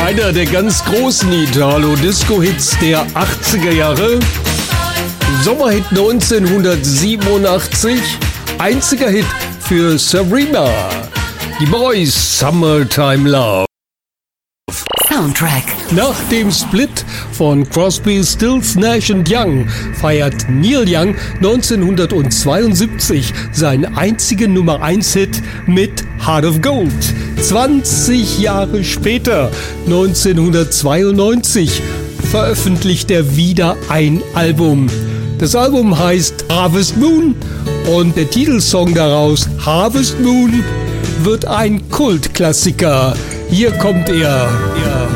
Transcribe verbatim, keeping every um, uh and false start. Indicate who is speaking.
Speaker 1: Einer der ganz großen Italo-Disco-Hits der achtziger Jahre. Sommerhit neunzehnhundertsiebenundachtzig. Einziger Hit für Sabrina. Die Boys, Summertime Love.
Speaker 2: Soundtrack.
Speaker 1: Nach dem Split von Crosby, Stills, Nash und Young feiert Neil Young neunzehnhundertzweiundsiebzig seinen einzigen Nummer eins Hit mit Heart of Gold. zwanzig Jahre später, neunzehnhundertzweiundneunzig, veröffentlicht er wieder ein Album. Das Album heißt Harvest Moon und der Titelsong daraus, Harvest Moon, wird ein Kultklassiker. Hier kommt er. er